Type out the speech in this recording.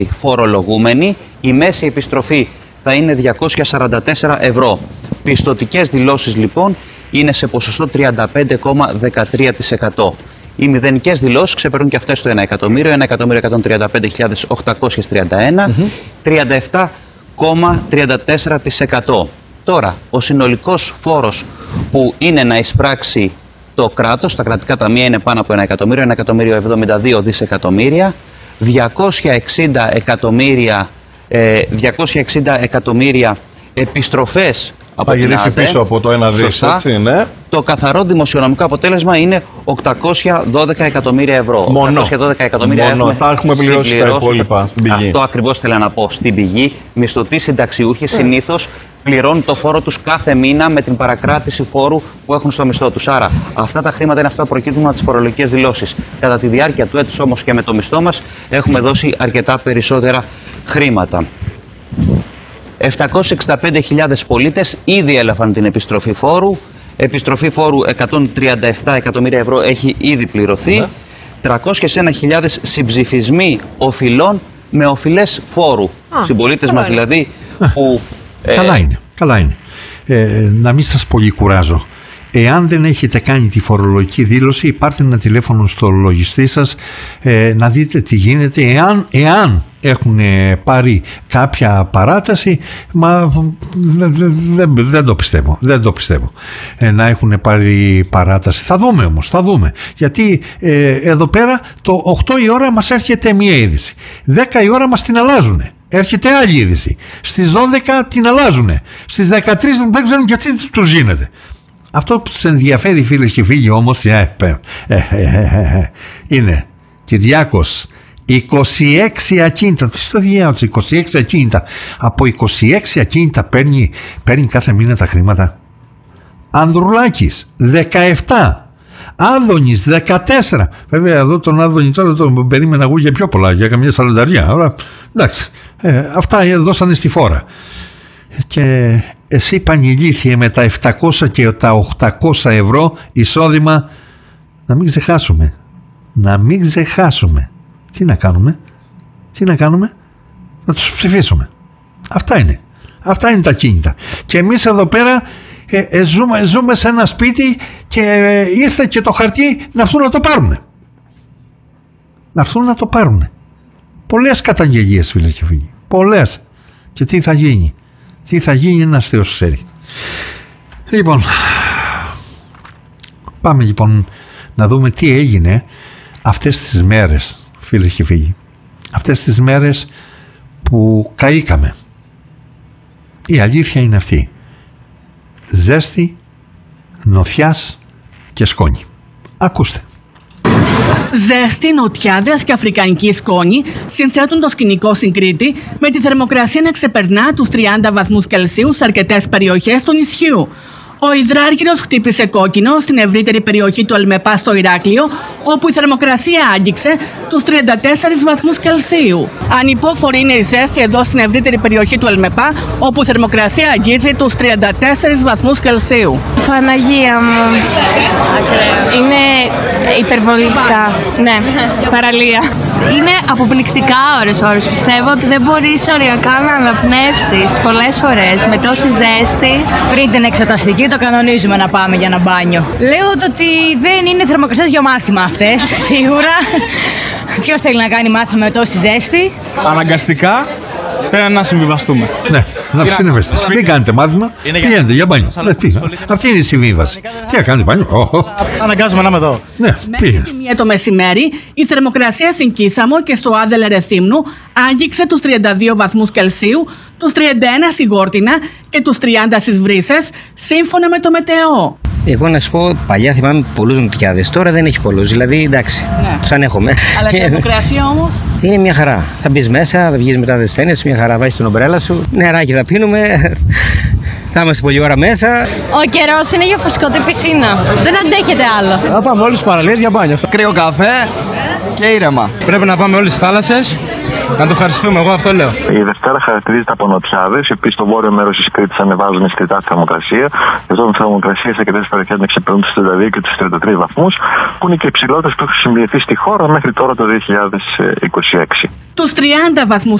φορολογούμενοι, η μέση επιστροφή θα είναι 244 ευρώ. Πιστωτικές δηλώσεις λοιπόν είναι σε ποσοστό 35,13%. Οι μηδενικές δηλώσεις ξεπερνούν και αυτές το 1 εκατομμύριο, 1.135.831, 37,34%. Τώρα, ο συνολικός φόρος που είναι να εισπράξει το κράτος, τα κρατικά ταμεία είναι πάνω από 1 εκατομμύριο, 1.072 δισεκατομμύρια, 260 εκατομμύρια επιστροφές από την ΑΔΕ. Πίσω από το 1 δις, έτσι, ναι. Το καθαρό δημοσιονομικό αποτέλεσμα είναι 812 εκατομμύρια ευρώ. Μόνο. 812 εκατομμύρια Μόνο. Τα έχουμε πληρώσει τα υπόλοιπα στην πηγή. Αυτό ακριβώς θέλω να πω. Στην πηγή, μισθωτοί συνταξιούχοι συνήθως πληρώνουν το φόρο τους κάθε μήνα με την παρακράτηση φόρου που έχουν στο μισθό τους. Άρα, αυτά τα χρήματα είναι αυτά που προκύπτουν από τις φορολογικές δηλώσεις. Κατά τη διάρκεια του έτους όμως και με το μισθό μας έχουμε δώσει αρκετά περισσότερα χρήματα. 765.000 πολίτες ήδη έλαβαν την επιστροφή φόρου. Επιστροφή φόρου 137 εκατομμύρια ευρώ έχει ήδη πληρωθεί. 301.000 συμψηφισμοί οφειλών με οφειλές φόρου. Συμπολίτες μας δηλαδή που... Καλά είναι. Να μην σας πολύ κουράζω. Εάν δεν έχετε κάνει τη φορολογική δήλωση, πάρτε ένα τηλέφωνο στο λογιστή σας να δείτε τι γίνεται. Εάν έχουν πάρει κάποια παράταση, δεν το πιστεύω. Να έχουν πάρει παράταση. Θα δούμε όμως, Γιατί εδώ πέρα το 8 η ώρα μας έρχεται μία είδηση. 10 η ώρα μας την αλλάζουν. Έρχεται άλλη είδηση. Στις 12 την αλλάζουν. Στις 13 δεν ξέρουν γιατί τους γίνεται. Αυτό που τους ενδιαφέρει, φίλες και φίλοι, όμως είναι Κυριάκος 26 ακίνητα. Τι στο διάολο, 26 ακίνητα. Από 26 ακίνητα παίρνει κάθε μήνα τα χρήματα. Ανδρουλάκης 17. Άδωνης 14. Βέβαια εδώ τον Άδωνη τώρα τον περίμενα εγώ για πιο πολλά, για καμιά 40. Άρα εντάξει, αυτά δώσανε στη φόρα. Και εσύ πανηλήθιε με τα 700 και τα 800 ευρώ εισόδημα, να μην ξεχάσουμε. Τι να κάνουμε? Να τους ψηφίσουμε. Αυτά είναι τα κίνητα. Και εμείς εδώ πέρα ζούμε σε ένα σπίτι και ήρθε και το χαρτί να έρθουν να το πάρουν. Πολλές καταγγελίες, φίλες και φίλοι. Πολλές. Και τι θα γίνει? Ένας Θεός ξέρει. Λοιπόν, πάμε λοιπόν να δούμε τι έγινε αυτές τις μέρες, φίλες και φίλοι. Αυτές τις μέρες που καήκαμε. Η αλήθεια είναι αυτή. Ζέστη, νοθιάς και σκόνη. Ακούστε. Ζέστη, νοτιάδες και αφρικανική σκόνη συνθέτουν το σκηνικό στην Κρήτη, με τη θερμοκρασία να ξεπερνά τους 30 βαθμούς Κελσίου σε αρκετές περιοχές του νησιού. Ο υδράργυρος χτύπησε κόκκινο στην ευρύτερη περιοχή του Αλμεπά στο Ηράκλειο, όπου η θερμοκρασία άγγιξε τους 34 βαθμούς Κελσίου. Ανυπόφορη είναι η ζέστη εδώ στην ευρύτερη περιοχή του Αλμεπά, όπου η θερμοκρασία αγγίζει τους 34 βαθμούς Κελσίου. Παναγία μου. Είναι υπερβολικά. Ναι, παραλία. Είναι αποπληκτικά ώρες. Πιστεύω ότι δεν μπορείς οριακά να αναπνεύσεις πολλές φορές με τόση ζέστη. Πριν την εξεταστική το κανονίζουμε να πάμε για ένα μπάνιο. Λέω ότι δεν είναι θερμοκρασίες για μάθημα αυτές, σίγουρα. Ποιος θέλει να κάνει μάθημα με τόση ζέστη? Αναγκαστικά πρέπει να συμβιβαστούμε. Ναι, να συμβιβαστούμε. Μην κάνετε μάθημα, πηγαίνετε για μπάνιο. Αυτή είναι η συμβίβαση. Τι να κάνετε μπάνιο? Αναγκάζομαι να είμαι εδώ. Ναι, μέχρι τη 1 το μεσημέρι η θερμοκρασία στην Κίσαμο και στο Άδελε Ρεθύμνου άγγιξε τους 32 βαθμούς Κελσίου, τους 31 στη Γόρτινα και τους 30 στις Βρύσσες, σύμφωνα με το Μετεό. Εγώ να σου πω, παλιά θυμάμαι πολλούς νοτιάδες, τώρα δεν έχει πολλούς, δηλαδή εντάξει, τους ανέχομαι. Αλλά η θερμοκρασία όμως είναι μια χαρά. Θα μπεις μέσα, θα βγεις μετά τις τένες, μια χαρά, βάζεις την ομπρέλα σου, νεράκι θα πίνουμε, θα είμαστε πολλή ώρα μέσα. Ο καιρός είναι για φουσκωτή πισίνα, δεν αντέχεται άλλο. Θα πάμε όλες τις παραλίες για μπάνιο. Κρύο καφέ και ήρεμα. Πρέπει να πάμε όλες τις θάλασσες Να το ευχαριστούμε, εγώ αυτό λέω. Η Δευτέρα χαρακτηρίζεται από νοτιάδες. Επίσης, στο βόρειο μέρος της Κρήτης ανεβάζουν αισθητά τη θερμοκρασία. Εδώ οι θερμοκρασίες σε αρκετές περιοχές να ξεπερνούν τους 32 και τους 33 βαθμούς, που είναι και οι υψηλότερες που έχουν συμβιεθεί στη χώρα μέχρι τώρα το 2026. Τους 30 βαθμούς